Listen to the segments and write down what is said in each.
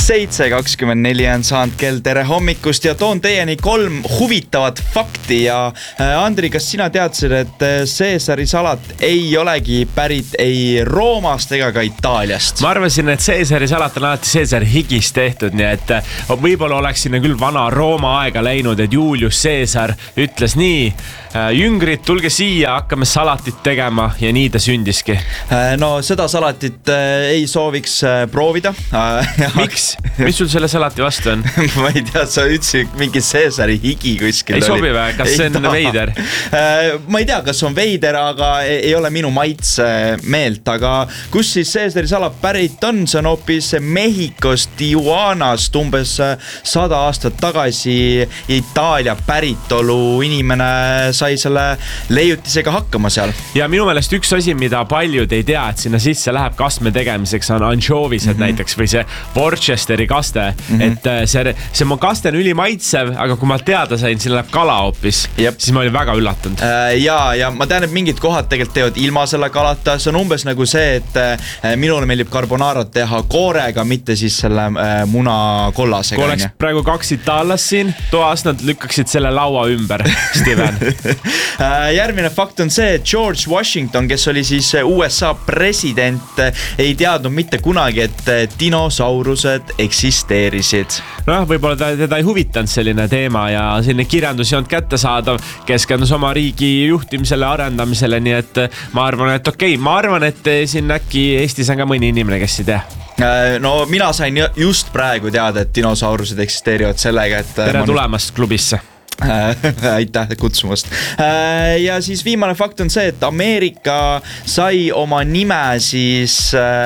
7:24 on saanud kell, tere hommikust ja toon teieni 3 huvitavat fakti ja Andri, kas sina teadsid, et Caesari salat ei olegi pärit ei Roomast ega ka Itaaliast? Ma arvasin, et Caesari salat on alati Caesar higist tehtud, nii et võib-olla oleks sinna küll vana Rooma aega läinud, et Julius Caesar ütles nii, jüngrid, tulge siia, hakkame salatit tegema ja nii ta sündiski. No seda salatit ei sooviks proovida. Miks? Mis sul selle salati vastu on? Ma ei tea, sa ütlesid mingi Caesari higi kuskil. Ei sobi või? Kas see on veider? Ma ei tea, kas on veider, aga ei ole minu maitse meelt, aga kus siis Caesari salat pärit on? See on hoopis Mehhikost, Tijuanast umbes 100 aastat tagasi Itaalia päritolu inimene sai selle leiutisega hakkama seal. Ja minu meelest üks asi, mida paljud ei tea, et sinna sisse läheb kastme tegemiseks on anšoovised näiteks või see Worcesteri kaste, et see mu kaste on ülimaitsev, aga kui ma teada sain, siin läheb kala hoopis, siis ma olin väga üllatunud. Ja ma tean, et mingid kohad tegelikult teevad ilma selle kalata, see on umbes nagu see, et minule meeldib carbonaarat teha koorega, mitte siis selle muna kollasega. Kui oleks praegu 2 itaallast siin, toas nad lükkaksid selle laua ümber, Steven. Järgmine fakt on see, et George Washington, kes oli siis USA president, ei teadnud mitte kunagi, et dinosaurused eksisteerisid. Noh, võib-olla teda ei huvitanud selline teema ja selline kirjandus ei olnud kättesaadav, keskendus oma riigi juhtimisele, arendamisele, nii et ma arvan, et okei, ma arvan, et siin äkki Eestis on ka mõni inimene, kes ei tea. No mina sain just praegu teada, et dinosaurused eksisteerivad sellega, et... Tere tulemast klubisse. Aitäh kutsumast. Ja siis viimane fakt on see, et Ameerika sai oma nime siis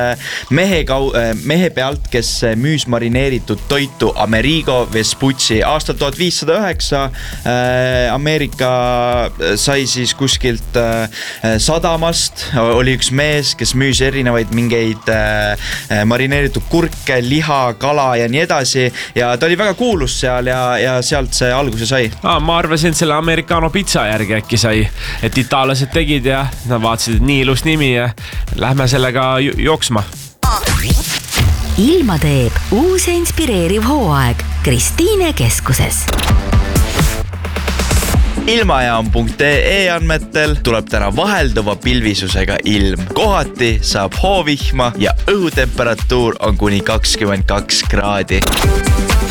mehe pealt, kes müüs marineeritud toitu Amerigo Vespucci. Aastal 1509 Ameerika sai siis kuskilt sadamast, oli üks mees, kes müüs erinevaid mingeid marineeritud kurke, liha, kala ja nii edasi ja ta oli väga kuulus seal ja sealt see alguse sai. Ma arvasin, et selle Americano pizza järgi äkki sai, et itaallased tegid ja nad vaatasid, et nii ilus nimi ja lähme sellega jooksma. Ilma teeb uus ja inspireeriv hooaeg Kristiine keskuses. Ilmajaam.ee andmetel tuleb täna vahelduva pilvisusega ilm. Kohati saab hoovihma ja õhutemperatuur on kuni 22 kraadi.